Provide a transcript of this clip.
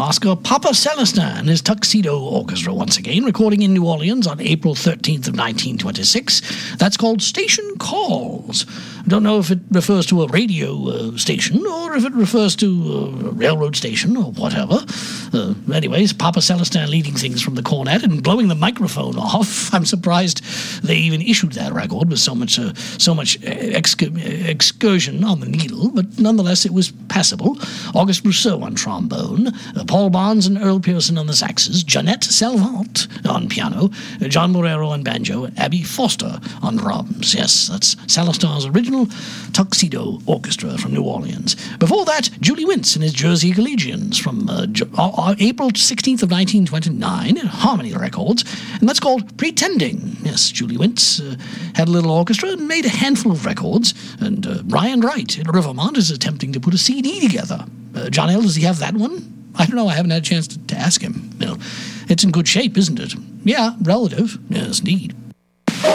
Oscar, Papa Celestin and his Tuxedo Orchestra once again, recording in New Orleans on April 13th of 1926. That's called Station Calls. I don't know if it refers to a radio station or if it refers to a railroad station or whatever. Anyways, Papa Celestin leading things from the cornet and blowing the microphone off. I'm surprised they even issued that record with so much excursion on the needle, but nonetheless it was passable. August Rousseau on trombone, Paul Barnes and Earl Pearson on the saxes, Jeanette Salvant on piano, John Morero on banjo, Abby Foster on drums. Yes, that's Celestin's original Tuxedo Orchestra from New Orleans. Before that, Julie Wintz and his Jersey Collegians from April 16th of 1929 at Harmony Records, and that's called Pretending. Yes, Julie Wintz had a little orchestra and made a handful of records, and Brian Wright in Rivermont is attempting to put a CD together. John L., does he have that one? I don't know, I haven't had a chance to ask him. It's in good shape, isn't it? Yeah, relative. Yes, indeed.